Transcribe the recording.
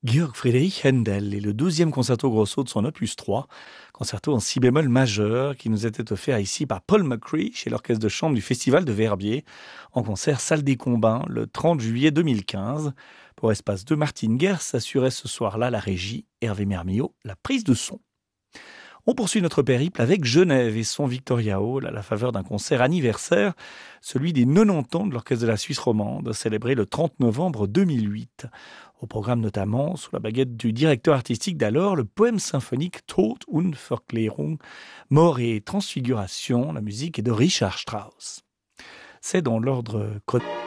Georg Friedrich Händel est le 12e concerto grosso de son opus 3, concerto en si bémol majeur qui nous était offert ici par Paul McCree chez l'orchestre de chambre du Festival de Verbier, en concert salle des Combins le 30 juillet 2015. Pour Espace 2, Martine Gers assurait ce soir-là la régie, Hervé Mermillot la prise de son. On poursuit notre périple avec Genève et son Victoria Hall à la faveur d'un concert anniversaire, celui des 90 ans de l'Orchestre de la Suisse romande, célébré le 30 novembre 2008. Au programme notamment, sous la baguette du directeur artistique d'alors, le poème symphonique Tod und Verklärung, Mort et Transfiguration, la musique est de Richard Strauss. C'est dans l'ordre chronologique.